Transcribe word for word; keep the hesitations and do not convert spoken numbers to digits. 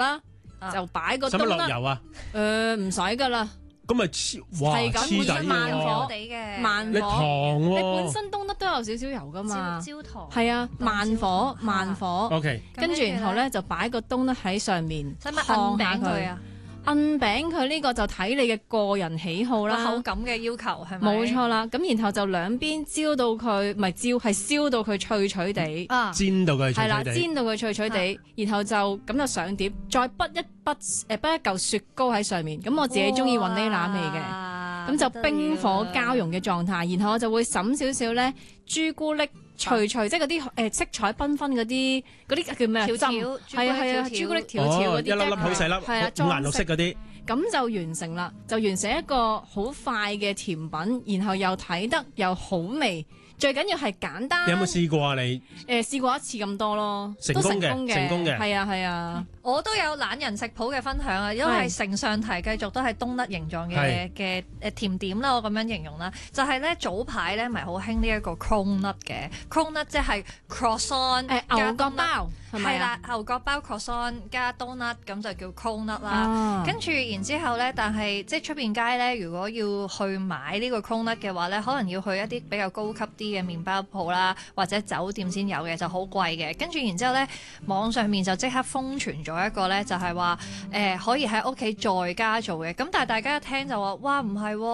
啦，就擺個使乜落油啊？ 誒唔使噶啦。 咁咪黐哇係咁黐底慢火喎！ 地嘅慢你糖火，你喎本身冬甩都有少少油噶嘛， 焦糖係啊，慢火慢火， ，OK， 跟住然後咧就擺個冬甩喺上面， 使唔使摁餅佢啊？ 摁餅佢呢個就睇你嘅個人喜好啦， 口感嘅要求係咪？ 冇錯啦，咁然後就兩邊焦到佢，唔係焦係燒到佢脆脆地， 啊， 煎到佢脆係啦， 脆地， 煎到佢脆脆地，然後就咁就上碟，再滗一滗誒滗一嚿雪糕喺上面，咁我自己中意雲呢拿味嘅。 嘅咁就冰火交融嘅狀態，然後我就會揼少少咧朱古力脆脆，即係嗰啲誒色彩繽紛嗰啲嗰啲叫咩啊？ 條條針係啊係啊，朱古力條條嗰啲， 哦一粒粒好細粒， 係啊， 五顏六色嗰啲。 咁就完成啦，就完成一個好快嘅甜品，然後又睇得又好味，最緊要係簡單。 你有冇試過啊？你誒試過一次咁多咯， 成功嘅都成功嘅， 成功嘅係啊係啊。 我都有懶人食譜嘅分享啊，因為承上題繼續都係冬甩形狀嘅嘅誒甜點啦，我咁樣形容啦，就係咧早排咧咪好興呢一個 cronut 嘅 cronut 即係 croissant 誒牛角包係咪係啦啊？， 牛角包 croissant 加 donut 咁就叫 cronut 啦。 啊跟住然之後咧，但係即係出邊街咧，如果要去買呢個 cronut 嘅話咧，可能要去一啲比較高級啲嘅麵包鋪啦，或者酒店先有嘅，就好貴嘅。跟住然之後咧，網上面就即刻瘋傳咗一個咧，就係話誒可以喺屋企在家做嘅。咁但係大家一聽就話，哇唔係喎！